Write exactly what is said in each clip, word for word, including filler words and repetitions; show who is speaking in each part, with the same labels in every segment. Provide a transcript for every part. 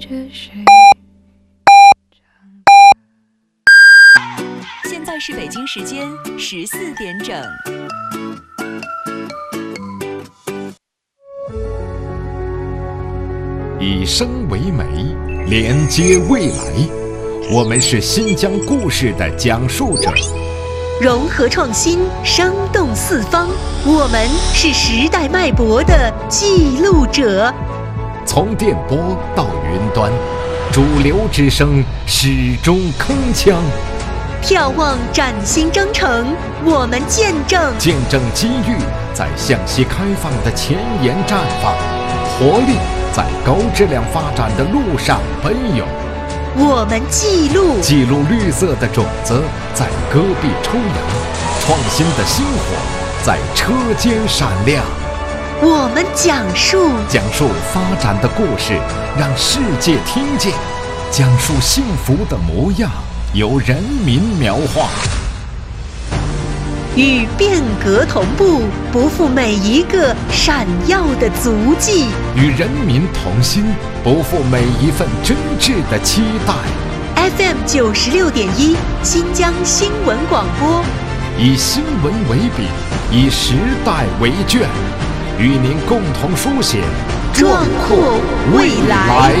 Speaker 1: 着谁。
Speaker 2: 现在是北京时间十四点整。
Speaker 3: 以声为媒，连接未来。我们是新疆故事的讲述者，
Speaker 4: 融合创新，生动四方。我们是时代脉搏的记录者。
Speaker 3: 从电波到云端，主流之声始终铿锵。
Speaker 4: 眺望崭新征程，我们见证
Speaker 3: 见证机遇在向西开放的前沿绽放，活力在高质量发展的路上奔涌。
Speaker 4: 我们记录
Speaker 3: 记录绿色的种子在戈壁抽芽，创新的星火在车间闪亮。
Speaker 4: 我们讲述
Speaker 3: 讲述发展的故事，让世界听见；讲述幸福的模样，由人民描画。
Speaker 4: 与变革同步，不负每一个闪耀的足迹；
Speaker 3: 与人民同心，不负每一份真挚的期待。
Speaker 4: F M 九十六点一，新疆新闻广播，
Speaker 3: 以新闻为笔，以时代为卷，与您共同书写
Speaker 4: 壮阔未来。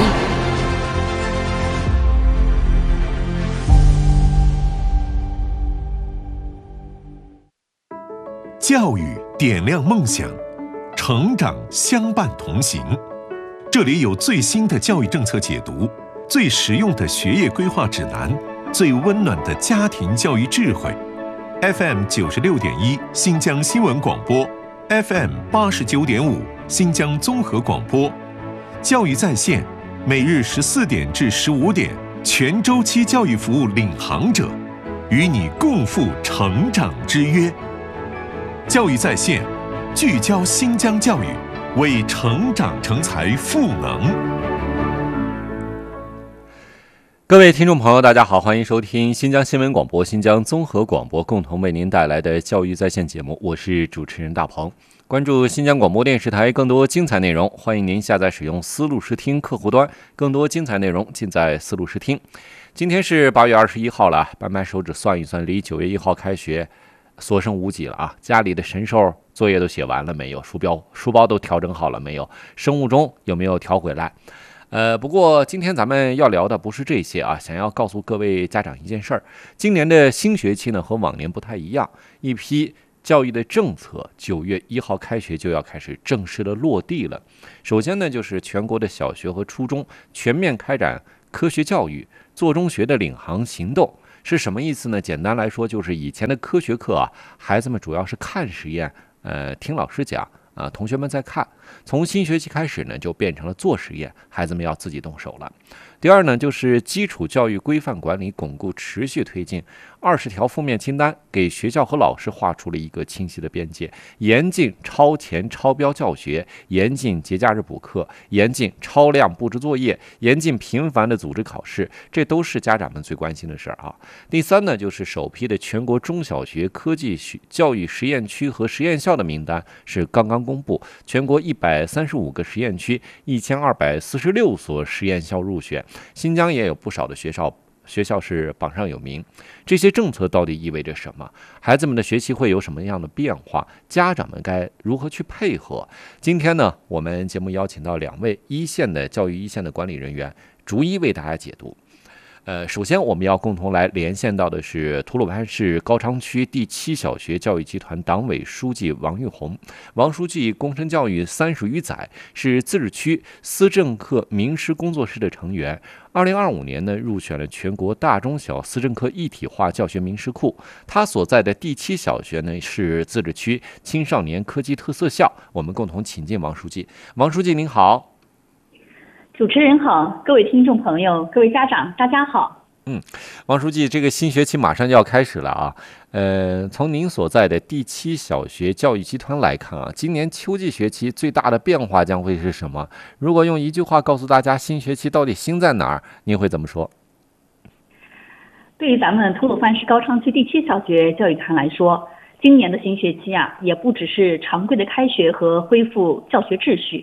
Speaker 5: 教育点亮梦想，成长相伴同行。这里有最新的教育政策解读，最实用的学业规划指南，最温暖的家庭教育智慧。F M 九十六点一新疆新闻广播 ，F M 八十九点五新疆综合广播，教育在线，每日十四点至十五点，全周期教育服务领航者，与你共赴成长之约。教育在线，聚焦新疆教育，为成长成才赋能。
Speaker 6: 各位听众朋友，大家好，欢迎收听新疆新闻广播、新疆综合广播共同为您带来的教育在线节目，我是主持人大鹏。关注新疆广播电视台更多精彩内容，欢迎您下载使用思路视听客户端，更多精彩内容尽在思路视听。今天是八月二十一号了，掰掰手指算一算，离九月一号开学所剩无几了啊！家里的神兽作业都写完了没有？书包书包都调整好了没有？生物钟有没有调回来？呃，不过今天咱们要聊的不是这些啊，想要告诉各位家长一件事儿：今年的新学期呢和往年不太一样，一批教育的政策九月一号开学就要开始正式的落地了。首先呢，就是全国的小学和初中全面开展科学教育，做中学的领航行动。是什么意思呢？简单来说，就是以前的科学课啊，孩子们主要是看实验，呃，听老师讲啊，同学们在看。从新学期开始呢，就变成了做实验，孩子们要自己动手了。第二呢，就是基础教育规范管理巩固持续推进，二十条负面清单给学校和老师画出了一个清晰的边界，严禁超前超标教学，严禁节假日补课，严禁超量布置作业，严禁频繁的组织考试，这都是家长们最关心的事儿啊。第三呢，就是首批的全国中小学科技教育实验区和实验校的名单是刚刚公布，全国一百三十五个实验区，一千二百四十六所实验校入选。新疆也有不少的学校学校是榜上有名。这些政策到底意味着什么？孩子们的学习会有什么样的变化？家长们该如何去配合？今天呢，我们节目邀请到两位一线的教育一线的管理人员，逐一为大家解读。呃，首先我们要共同来连线到的是吐鲁番市高昌区第七小学教育集团党委书记王玉红。王书记躬身教育三十余载，是自治区思政课名师工作室的成员。二零二五年呢，入选了全国大中小思政课一体化教学名师库。他所在的第七小学呢，是自治区青少年科技特色校。我们共同请进王书记。王书记您好。
Speaker 7: 主持人好，各位听众朋友，各位家长，大家好。
Speaker 6: 嗯，王书记，这个新学期马上就要开始了啊。呃，从您所在的第七小学教育集团来看啊，今年秋季学期最大的变化将会是什么？如果用一句话告诉大家新学期到底新在哪儿，您会怎么说？
Speaker 7: 对于咱们吐鲁番市高昌区第七小学教育集团来说，今年的新学期啊，也不只是常规的开学和恢复教学秩序。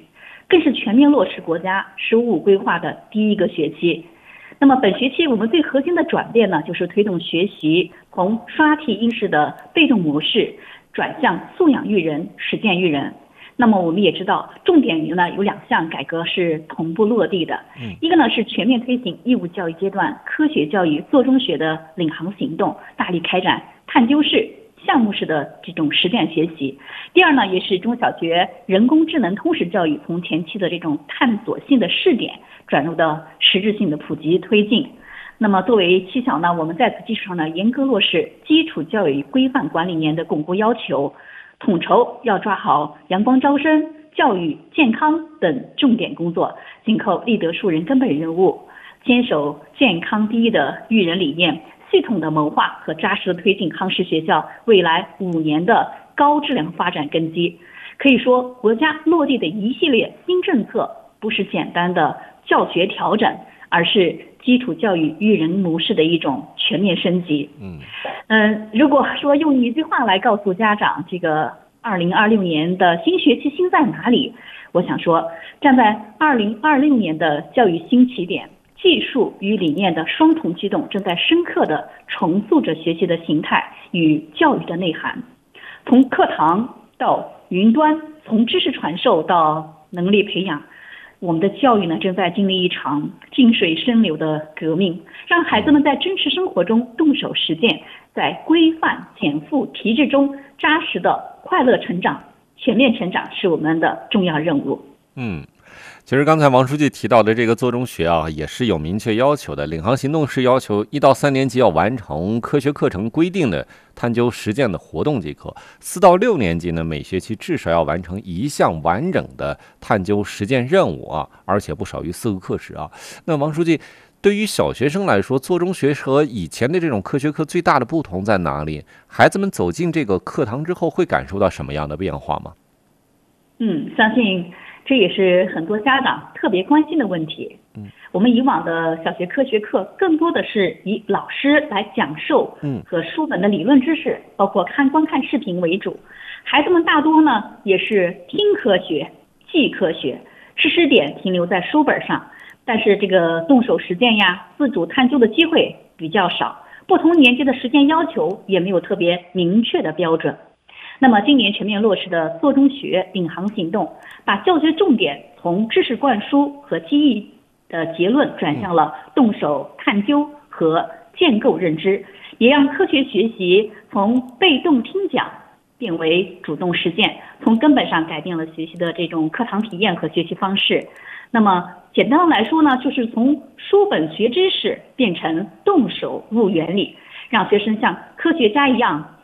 Speaker 7: 更是全面落实国家“十五五”规划的第一个学期。那么本学期我们最核心的转变呢，就是推动学习从刷题应试的被动模式转向素养育人、实践育人。那么我们也知道，重点呢有两项改革是同步落地的。嗯，一个呢是全面推行义务教育阶段科学教育做中学的领航行动，大力开展探究式、项目式的这种实践学习。第二呢，也是中小学人工智能通识教育从前期的这种探索性的试点，转入到实质性的普及推进。那么作为期小呢，我们在此基础上呢，严格落实基础教育规范管理年的巩固要求，统筹要抓好阳光招生、教育、健康等重点工作，紧扣立德树人根本任务，坚守健康第一的育人理念，系统的谋划和扎实的推进夯实学校未来五年的高质量发展根基。可以说，国家落地的一系列新政策不是简单的教学调整，而是基础教育育人模式的一种全面升级。嗯，呃，如果说用一句话来告诉家长，这个二零二六年的新学期新在哪里？我想说，站在二零二六年的教育新起点，技术与理念的双重驱动正在深刻地重塑着学习的形态与教育的内涵。从课堂到云端，从知识传授到能力培养，我们的教育呢正在经历一场静水深流的革命，让孩子们在真实生活中动手实践，在规范减负提质中扎实的快乐成长、全面成长是我们的重要任务。
Speaker 6: 嗯。其实刚才王书记提到的这个做中学啊，也是有明确要求的。领航行动是要求一到三年级要完成科学课程规定的探究实践的活动即可，四到六年级呢，每学期至少要完成一项完整的探究实践任务啊，而且不少于四个课时啊。那王书记，对于小学生来说，做中学和以前的这种科学课最大的不同在哪里？孩子们走进这个课堂之后，会感受到什么样的变化吗？
Speaker 7: 嗯，相信这也是很多家长特别关心的问题。嗯，我们以往的小学科学课更多的是以老师来讲授和书本的理论知识，包括看观看视频为主。孩子们大多呢也是听科学、记科学，知识点停留在书本上，但是这个动手实践呀、自主探究的机会比较少。不同年级的实践要求也没有特别明确的标准。那么今年全面落实的做中学领航行动，把教学重点从知识灌输和记忆的结论转向了动手探究和建构认知，也让科学学习从被动听讲变为主动实践，从根本上改变了学习的这种课堂体验和学习方式。那么简单的来说呢，就是从书本学知识变成动手悟原理，让学生像科学家一样